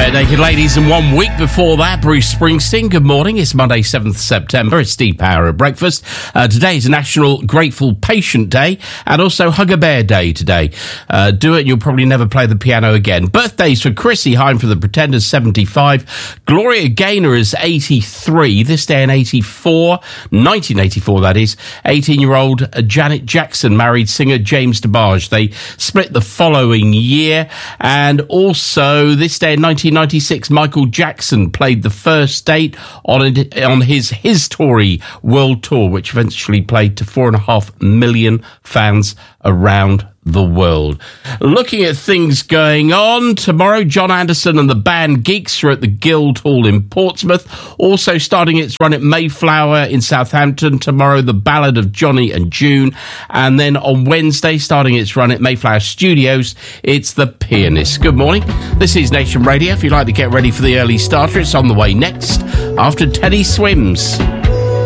Naked Ladies, and 1 week before that, Bruce Springsteen. Good morning. It's Monday, 7th September. It's Steve Power at breakfast. Today is National Grateful Patient Day and also Hug a Bear Day today. Do it and you'll probably never play the piano again. Birthdays for Chrissy Hine from the Pretenders, 75. Gloria Gaynor is 83. This day in 1984 that is. 18-year-old Janet Jackson married singer James DeBarge. They split the following year. And also this day in 1996, Michael Jackson played the first date on his Story World Tour, which eventually played to 4.5 million fans around the world. Looking at things going on, tomorrow John Anderson and the band Geeks are at the Guildhall in Portsmouth. Also starting its run at Mayflower in Southampton tomorrow, the Ballad of Johnny and June. And then on Wednesday, starting its run at Mayflower Studios, it's The Pianist. Good morning. This is Nation Radio. If you'd like to get ready for the early starter, it's on the way next after Teddy Swims.